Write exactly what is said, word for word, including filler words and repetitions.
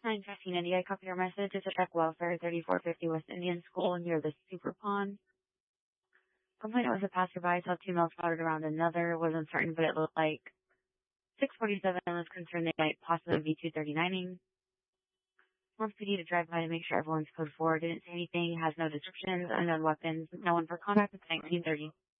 nine fifteen India, I copy your message. It's a check welfare, thirty-four fifty West Indian School near the Super Pond. Complaint was a passerby saw two males spotted around another. Wasn't certain, but it looked like six forty-seven was concerned they might possibly be two thirty-nining. Wants P D to drive by to make sure everyone's code four. Didn't say anything, has no descriptions, unknown weapons, no one for contact at nineteen thirty.